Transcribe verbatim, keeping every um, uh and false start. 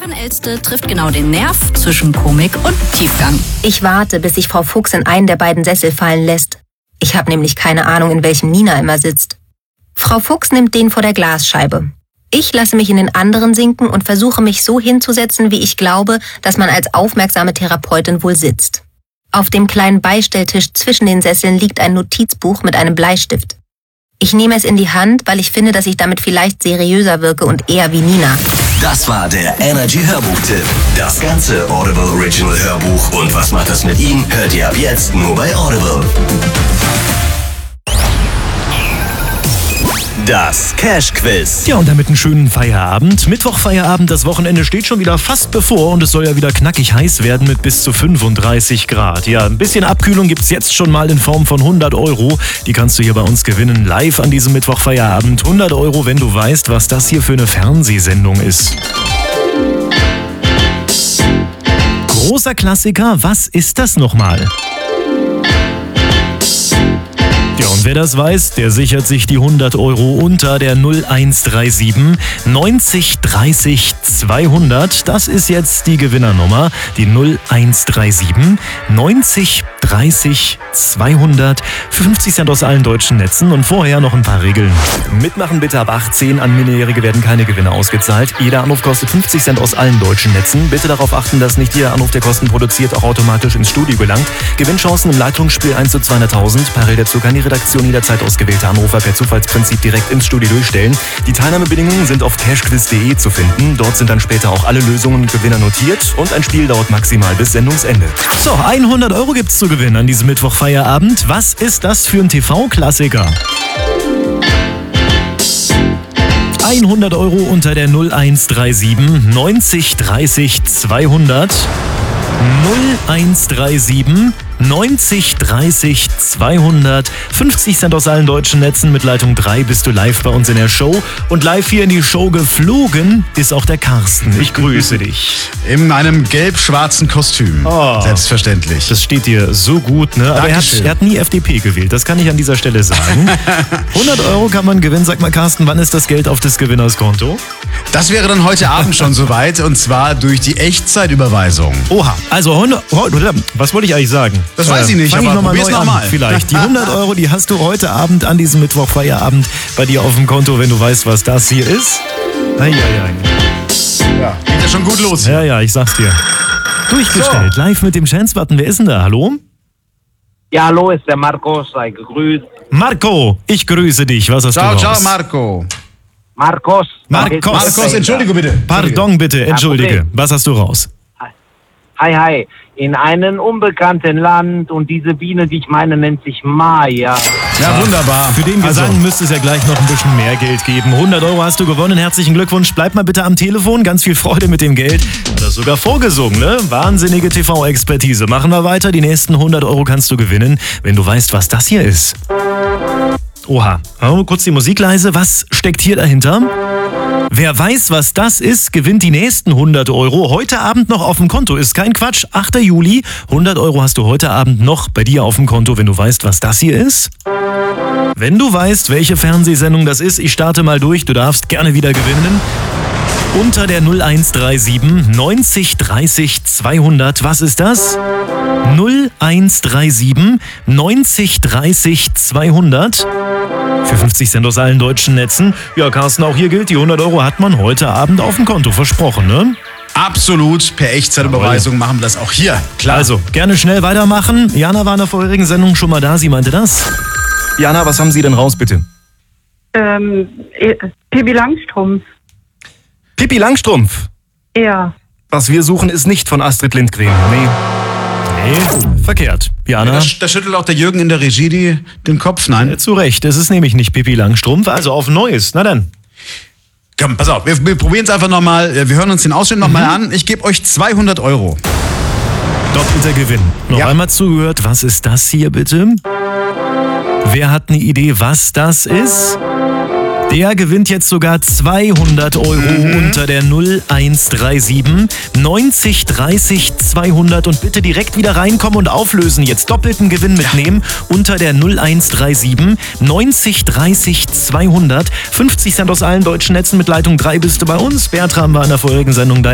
Karin Elste trifft genau den Nerv zwischen Komik und Tiefgang. Ich warte, bis sich Frau Fuchs in einen der beiden Sessel fallen lässt. Ich habe nämlich keine Ahnung, in welchem Nina immer sitzt. Frau Fuchs nimmt den vor der Glasscheibe. Ich lasse mich in den anderen sinken und versuche mich so hinzusetzen, wie ich glaube, dass man als aufmerksame Therapeutin wohl sitzt. Auf dem kleinen Beistelltisch zwischen den Sesseln liegt ein Notizbuch mit einem Bleistift. Ich nehme es in die Hand, weil ich finde, dass ich damit vielleicht seriöser wirke und eher wie Nina. Das war der Energy Hörbuch-Tipp. Das ganze Audible Original Hörbuch und was macht das mit ihm, hört ihr ab jetzt nur bei Audible. Das Cash-Quiz. Ja, und damit einen schönen Feierabend. Mittwoch-Feierabend, das Wochenende steht schon wieder fast bevor und es soll ja wieder knackig heiß werden mit bis zu fünfunddreißig Grad. Ja, ein bisschen Abkühlung gibt's jetzt schon mal in Form von hundert Euro. Die kannst du hier bei uns gewinnen, live an diesem Mittwoch-Feierabend. hundert Euro, wenn du weißt, was das hier für eine Fernsehsendung ist. Großer Klassiker, was ist das nochmal? Ja, und wer das weiß, der sichert sich die hundert Euro unter der null eins drei sieben neunzig dreißig zweihundert. Das ist jetzt die Gewinnernummer, die null eins drei sieben neunzig dreißig zweihundert. Für fünfzig Cent aus allen deutschen Netzen und vorher noch ein paar Regeln. Mitmachen bitte ab achtzehn, an Minderjährige werden keine Gewinne ausgezahlt. Jeder Anruf kostet fünfzig Cent aus allen deutschen Netzen. Bitte darauf achten, dass nicht jeder Anruf, der Kosten produziert, auch automatisch ins Studio gelangt. Gewinnchancen im Leitungsspiel eins zu zweihunderttausend. Parallel dazu kann die Redaktion jederzeit ausgewählte Anrufer per Zufallsprinzip direkt ins Studio durchstellen. Die Teilnahmebedingungen sind auf cashquiz punkt de zu finden. Dort sind dann später auch alle Lösungen und Gewinner notiert und ein Spiel dauert maximal bis Sendungsende. So, hundert Euro gibt's zu gewinnen an diesem Mittwochfeierabend. Was ist das für ein T V-Klassiker? hundert Euro unter der null eins drei sieben neunzig dreißig zweihundert. null eins drei sieben neunzig dreißig zweihundert. fünfzig Cent aus allen deutschen Netzen. Mit Leitung drei bist du live bei uns in der Show. Und live hier in die Show geflogen ist auch der Carsten. Ich grüße dich. In einem gelb-schwarzen Kostüm. Oh, selbstverständlich. Das steht dir so gut, ne? Aber er hat, er hat nie F D P gewählt. Das kann ich an dieser Stelle sagen. hundert Euro kann man gewinnen. Sag mal, Carsten, wann ist das Geld auf des Gewinners Konto? Das wäre dann heute Abend schon soweit. Und zwar durch die Echtzeitüberweisung. Oha, also heute, was wollte ich eigentlich sagen? Das weiß ich nicht, Fang aber ich noch probier's mal neu nochmal. an, vielleicht. Die hundert Euro, die hast du heute Abend an diesem Mittwochfeierabend bei dir auf dem Konto, wenn du weißt, was das hier ist. Eieiei. Ja, geht ja schon gut los. Ja, ja, ich sag's dir. Durchgestellt, so. Live mit dem Chance-Button. Wer ist denn da? Hallo? Ja, hallo, ist der Marco, sei gegrüßt. Marco, ich grüße dich. Was hast ciao, du raus? Ciao, Marco. Marcos. Marcos. Marcos, entschuldige bitte. Pardon bitte, entschuldige. Was hast du raus? Hi, hi. In einem unbekannten Land und diese Biene, die ich meine, nennt sich Maya. Ja, wunderbar. Für den Gesang also müsste es ja gleich noch ein bisschen mehr Geld geben. hundert Euro hast du gewonnen. Herzlichen Glückwunsch. Bleib mal bitte am Telefon. Ganz viel Freude mit dem Geld. Das sogar vorgesungen, ne? Wahnsinnige T V-Expertise. Machen wir weiter. Die nächsten hundert Euro kannst du gewinnen, wenn du weißt, was das hier ist. Oha. Machen wir kurz die Musik leise. Was steckt hier dahinter? Wer weiß, was das ist, gewinnt die nächsten hundert Euro. Heute Abend noch auf dem Konto. Ist kein Quatsch. achter Juli. hundert Euro hast du heute Abend noch bei dir auf dem Konto, wenn du weißt, was das hier ist. Wenn du weißt, welche Fernsehsendung das ist, ich starte mal durch. Du darfst gerne wieder gewinnen. Unter der null eins drei sieben neunzig dreißig zweihundert. Was ist das? null eins drei sieben neunzig dreißig zweihundert. Für fünfzig Cent aus allen deutschen Netzen. Ja, Carsten, auch hier gilt, die hundert Euro hat man heute Abend auf dem Konto versprochen, ne? Absolut, per Echtzeitüberweisung machen wir das auch hier. Klar. Also, gerne schnell weitermachen. Jana war in der vorherigen Sendung schon mal da, sie meinte das. Jana, was haben Sie denn raus, bitte? Ähm, Pippi Langstrumpf. Pippi Langstrumpf? Ja. Was wir suchen, ist nicht von Astrid Lindgren, nee. Nee, verkehrt. Jana? Ja, da, da schüttelt auch der Jürgen in der Regie die, den Kopf, nein. Ja, zu Recht, es ist nämlich nicht Pippi Langstrumpf, also auf Neues. Na dann. Komm, pass auf, wir, wir probieren es einfach nochmal. Wir hören uns den Ausschnitt nochmal Mhm. an. Ich gebe euch zweihundert Euro. Doppelter Gewinn. Noch Ja. einmal zugehört, was ist das hier bitte? Wer hat eine Idee, was das ist? Der gewinnt jetzt sogar zweihundert Euro mhm. unter der null eins drei sieben neunzig dreißig zweihundert und bitte direkt wieder reinkommen und auflösen. Jetzt doppelten Gewinn mitnehmen unter der null eins drei sieben neunzig dreißig zweihundert. fünfzig Cent aus allen deutschen Netzen mit Leitung drei bist du bei uns. Bertram war in der vorherigen Sendung da.